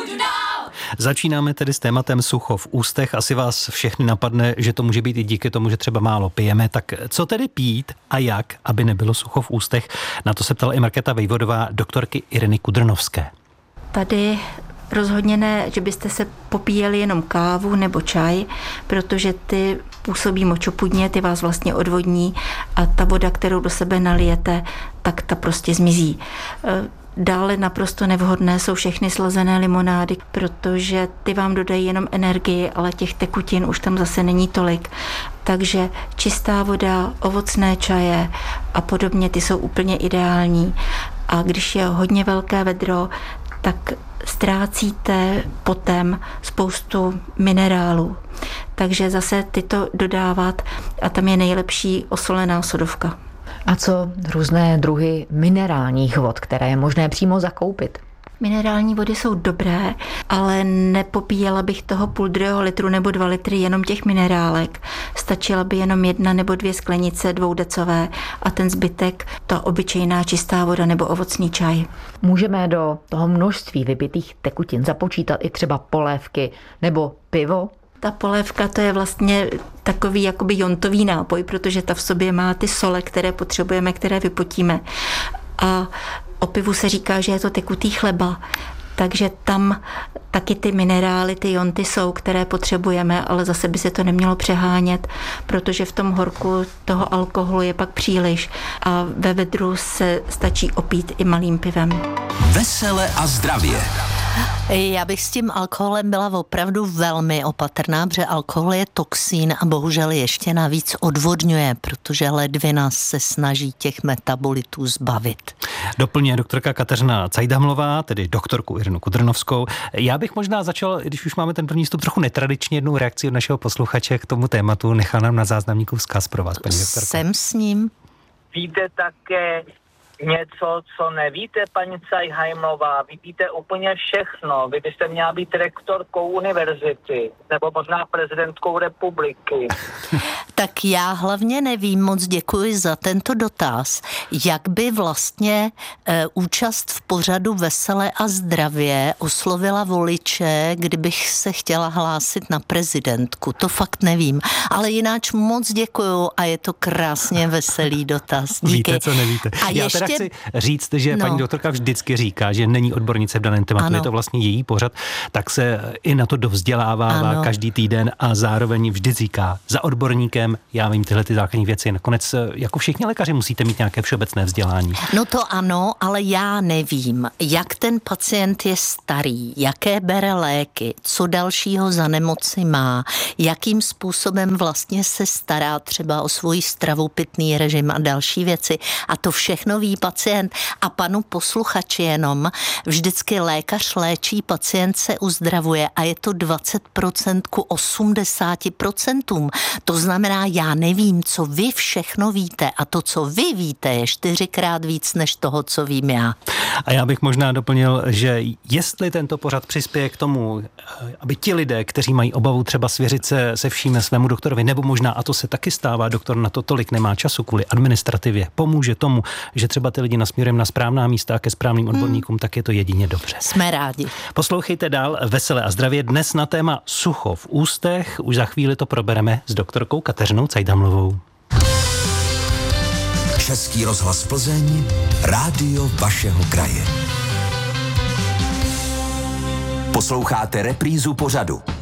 Začínáme tedy s tématem sucho v ústech. Asi vás všechny napadne, že to může být i díky tomu, že třeba málo pijeme. Tak co tedy pít a jak, aby nebylo sucho v ústech? Na to se ptala i Markéta Vejvodová, doktorky Ireny Kudrnovské. Tady rozhodně ne, že byste se popíjeli jenom kávu nebo čaj, protože ty působí močopudně, ty vás vlastně odvodní a ta voda, kterou do sebe nalijete, tak ta prostě zmizí. Dále naprosto nevhodné jsou všechny slazené limonády, protože ty vám dodají jenom energii, ale těch tekutin už tam zase není tolik. Takže čistá voda, ovocné čaje a podobně, ty jsou úplně ideální. A když je hodně velké vedro, tak ztrácíte potem spoustu minerálů. Takže zase tyto dodávat a tam je nejlepší osolená sodovka. A co různé druhy minerálních vod, které je možné přímo zakoupit? Minerální vody jsou dobré, ale nepopíjela bych toho 0,5 litru nebo 2 litry jenom těch minerálek. Stačila by jenom 1 nebo 2 sklenice 2decové a ten zbytek ta obyčejná čistá voda nebo ovocný čaj. Můžeme do toho množství vypitých tekutin započítat i třeba polévky nebo pivo? Ta polévka to je vlastně takový jakoby jontový nápoj, protože ta v sobě má ty sole, které potřebujeme, které vypotíme. A o pivu se říká, že je to tekutý chleba, takže tam taky ty minerály, ty jonty jsou, které potřebujeme, ale zase by se to nemělo přehánět, protože v tom horku toho alkoholu je pak příliš a ve vedru se stačí opít i malým pivem. Vesele a zdravě. Já bych s tím alkoholem byla opravdu velmi opatrná, protože alkohol je toxín a bohužel ještě navíc odvodňuje, protože ledvina se snaží těch metabolitů zbavit. Doplňuje doktorka Kateřina Cajdhamlová, tedy doktorku Irenu Kudrnovskou. Já bych možná začal, když už máme ten první vstup, trochu netradičně jednou reakci od našeho posluchače k tomu tématu. Nechá nám na záznamníku vzkaz pro vás, paní doktorko. Jsem s ním. Víte také něco, co nevíte, paní Cajdhamlová? Vy víte úplně všechno. Vy byste měla být rektorkou univerzity nebo možná prezidentkou republiky. Tak já hlavně nevím, moc děkuji za tento dotaz, jak by vlastně účast v pořadu Vesele a zdravě oslovila voliče, kdybych se chtěla hlásit na prezidentku. To fakt nevím, ale jináč moc děkuju a je to krásně veselý dotaz. Díky. Víte, co nevíte. A já teda chci říct, že paní doktorka vždycky říká, že není odbornice v daném tématu, je to vlastně její pořad, tak se i na to dovzdělává každý týden a zároveň vždy říká, za odborníkem já vím tyhle ty základní věci. Nakonec jako všichni lékaři musíte mít nějaké všeobecné vzdělání. No to ano, ale já nevím, jak ten pacient je starý, jaké bere léky, co dalšího za nemoci má, jakým způsobem vlastně se stará třeba o svoji stravu, pitný režim a další věci. A to všechno ví pacient. A panu posluchači jenom, vždycky lékař léčí, pacient se uzdravuje a je to 20% ku 80%. To znamená, já nevím, co vy všechno víte a to, co vy víte, je 4krát víc než toho, co vím já. A já bych možná doplnil, že jestli tento pořad přispěje k tomu, aby ti lidé, kteří mají obavu třeba svěřit se vším svému doktorovi, nebo možná, a to se taky stává, doktor na to tolik nemá času kvůli administrativě, pomůže tomu, že třeba ty lidi nasměrujeme na správná místa a ke správným odborníkům, tak je to jedině dobře. Jsme rádi. Poslouchejte dál Vesele a zdravě dnes na téma sucho v ústech. Už za chvíli to probereme s doktorkou Kateřinou Cajdhamlovou. Český rozhlas Plzeň, rádio vašeho kraje. Posloucháte reprízu pořadu